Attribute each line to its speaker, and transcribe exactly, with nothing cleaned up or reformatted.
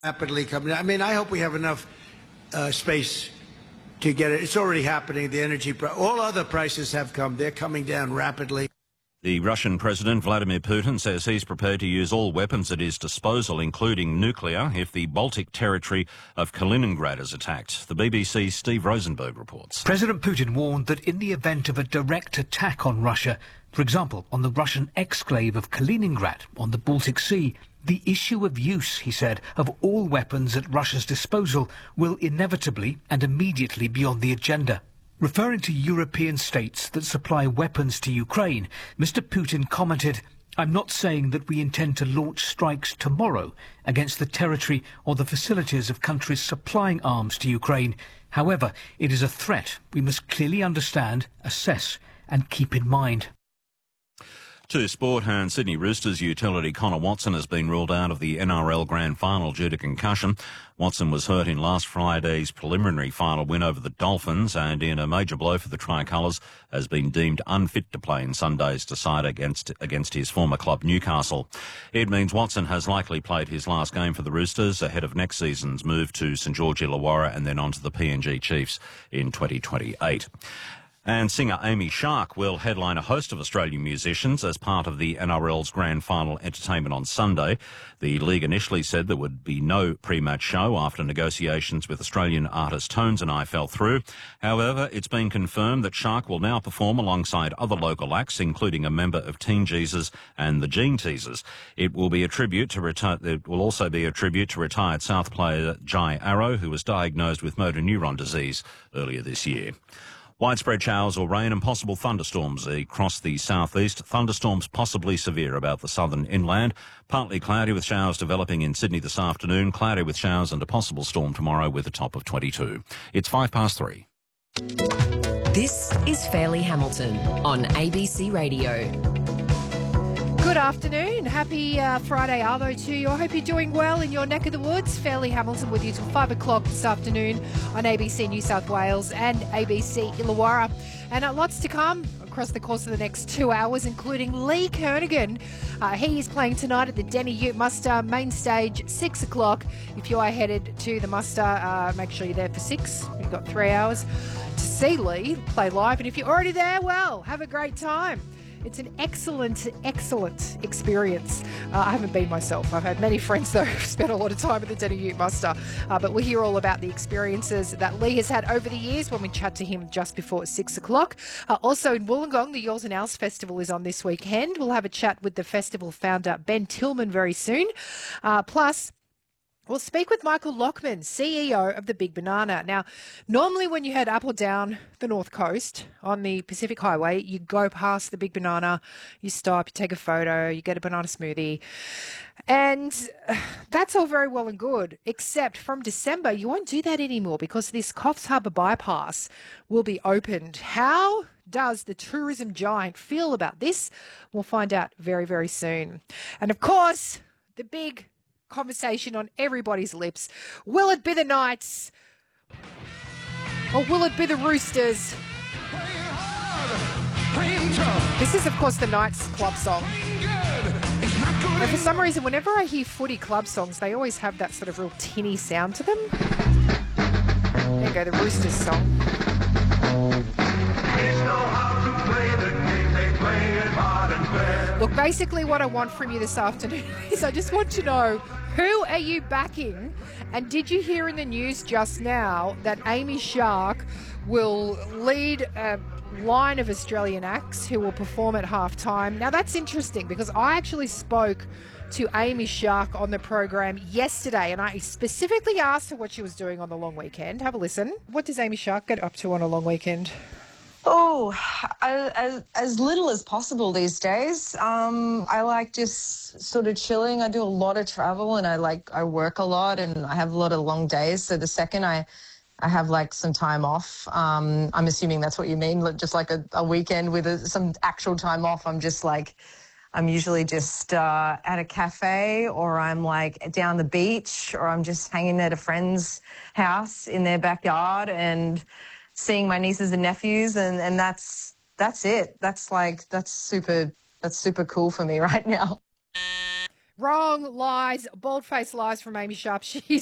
Speaker 1: rapidly coming. I mean, I hope we have enough uh, space to get it. It's already happening. The energy, all other prices have come. They're coming down rapidly.
Speaker 2: The Russian President Vladimir Putin says he's prepared to use all weapons at his disposal, including nuclear, if the Baltic territory of Kaliningrad is attacked. The B B C's Steve Rosenberg reports.
Speaker 3: President Putin warned that in the event of a direct attack on Russia, for example, on the Russian exclave of Kaliningrad on the Baltic Sea, the issue of use, he said, of all weapons at Russia's disposal will inevitably and immediately be on the agenda. Referring to European states that supply weapons to Ukraine, Mister Putin commented, "I'm not saying that we intend to launch strikes tomorrow against the territory or the facilities of countries supplying arms to Ukraine. However, it is a threat we must clearly understand, assess and keep in mind."
Speaker 2: To sport, and Sydney Roosters utility Connor Watson has been ruled out of the N R L Grand Final due to concussion. Watson was hurt in last Friday's preliminary final win over the Dolphins, and in a major blow for the Tricolours, has been deemed unfit to play in Sunday's decider against against his former club Newcastle. It means Watson has likely played his last game for the Roosters ahead of next season's move to St George Illawarra and then on to the P N G Chiefs in twenty twenty-eight. And singer Amy Shark will headline a host of Australian musicians as part of the N R L's Grand Final entertainment on Sunday. The league initially said there would be no pre-match show after negotiations with Australian artist Tones and I fell through. However, it's been confirmed that Shark will now perform alongside other local acts, including a member of Teen Jesus and the Gene Teasers. It will be a tribute to reti- It will also be a tribute to retired South player Jai Arrow, who was diagnosed with motor neuron disease earlier this year. Widespread showers or rain and possible thunderstorms across the southeast. Thunderstorms possibly severe about the southern inland. Partly cloudy with showers developing in Sydney this afternoon. Cloudy with showers and a possible storm tomorrow with a top of twenty-two. It's five past three.
Speaker 4: This is Fairleigh Hamilton on A B C Radio.
Speaker 5: Good afternoon. Happy uh, Friday, Arvo, to you. I hope you're doing well in your neck of the woods. Fairleigh Hamilton with you till five o'clock this afternoon on A B C New South Wales and A B C Illawarra. And uh, lots to come across the course of the next two hours, including Lee Kernaghan. Uh, he is playing tonight at the Denny Ute Muster main stage, six o'clock. If you are headed to the Muster, uh, make sure you're there for six. You've got three hours to see Lee play live. And if you're already there, well, have a great time. It's an excellent, excellent experience. Uh, I haven't been myself. I've had many friends, though, who've spent a lot of time at the Denny Ute Muster. Uh, but we'll hear all about the experiences that Lee has had over the years when we chat to him just before six o'clock. Uh, also in Wollongong, the Yours and Ours Festival is on this weekend. We'll have a chat with the festival founder, Ben Tillman, very soon. Uh, plus... We'll speak with Michael Lockman, C E O of the Big Banana. Now, normally when you head up or down the North Coast on the Pacific Highway, you go past the Big Banana, you stop, you take a photo, you get a banana smoothie. And that's all very well and good, except from December, you won't do that anymore because this Coffs Harbour bypass will be opened. How does the tourism giant feel about this? We'll find out very, very soon. And of course, the big conversation on everybody's lips. Will it be the Knights or will it be the Roosters? This is, of course, the Knights club song. And for some reason, whenever I hear footy club songs, they always have that sort of real tinny sound to them. There you go, the Roosters song. Look, basically what I want from you this afternoon is I just want to know, who are you backing? And did you hear in the news just now that Amy Shark will lead a line of Australian acts who will perform at halftime? Now, that's interesting because I actually spoke to Amy Shark on the program yesterday, and I specifically asked her what she was doing on the long weekend. Have a listen. What does Amy Shark get up to on a long weekend?
Speaker 6: Oh, as, as little as possible these days. Um, I like just sort of chilling. I do a lot of travel and I like, I work a lot and I have a lot of long days. So the second I, I have like some time off, um, I'm assuming that's what you mean, just like a, a weekend with a, some actual time off. I'm just like, I'm usually just uh, at a cafe or I'm like down the beach or I'm just hanging at a friend's house in their backyard and seeing my nieces and nephews, and, and that's that's it. That's like that's super that's super cool for me right now.
Speaker 5: Wrong, lies, bald-faced lies from Amy Sharp. She's